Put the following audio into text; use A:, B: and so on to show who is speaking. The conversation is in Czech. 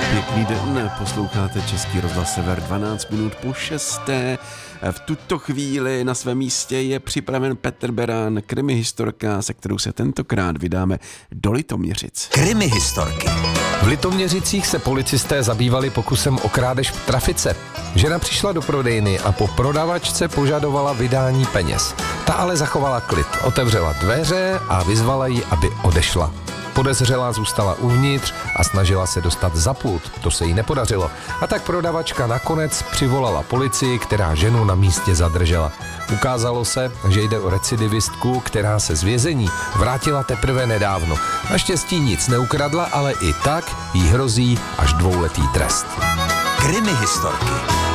A: Pěkný den, posloucháte Český rozhlas Sever, 12 minut po 6. V tuto chvíli na svém místě je připraven Petr Beran, krimihistorka, se kterou se tentokrát vydáme do Litoměřic.
B: Krimihistorky.
C: V Litoměřicích se policisté zabývali pokusem o krádež v trafice. Žena přišla do prodejny a po prodavačce požadovala vydání peněz. Ta ale zachovala klid, otevřela dveře a vyzvala ji, aby odešla. Podezřelá zůstala uvnitř a snažila se dostat za pult. To se jí nepodařilo. A tak prodavačka nakonec přivolala policii, která ženu na místě zadržela. Ukázalo se, že jde o recidivistku, která se z vězení vrátila teprve nedávno. Naštěstí nic neukradla, ale i tak jí hrozí až 2letý trest.
B: Krimihistorky.